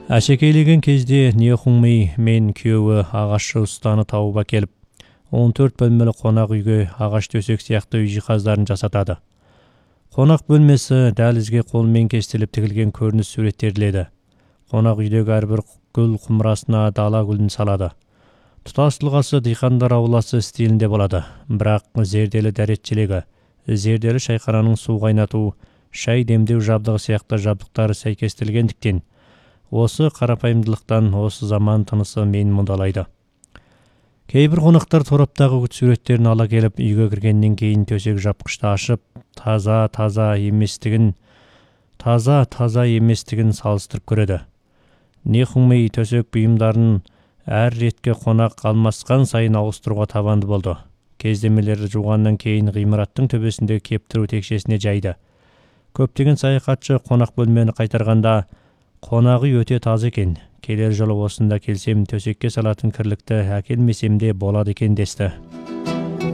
Әшекейлеген кезде Нехуңми мен күйеуі ағашшы ұстаны тауып әкеліп, 14 бөлмелі қонақ үйге ағаш төсек сияқты үй жиһаздарын жасатады. Қонақ бөлмесі дәлізге қолмен кестелеп тігілген көрініс суреттеледі. Қонақ үйдегі әрбір гүл құмырасына дала гүлін салады. Тұтас тұлғасы диқандар ауласы стилінде болады, бірақ зерделі дәретшілігі, зерделі шайхананың су қайнату, шай демдеу жабдығы сияқты жабдықтары сәйкестелгендіктен, осы қарапайымдылықтан осы заман тынысы мен мұндалайды. Кейбір қонақтар тораптағы суреттерін ала келіп, үйге кіргеннен кейін төсек жапқышты ашып, таза еместігін салыстырып көреді. Нехуңми төсек бұйымдарын әр ретке қонақ алмасқан сайын ауыстыруға табанды болды. Кездемелерді жуғаннан кейін ғимараттың төбесінде кептіру текшесіне жайды. Көптеген саяхатшы қонақ бөлмені қайтарғанда, қонағы өте таза екен. Келер жылы осында келсем төсекке салатын кірлікті әкелмесем де болады екен десті.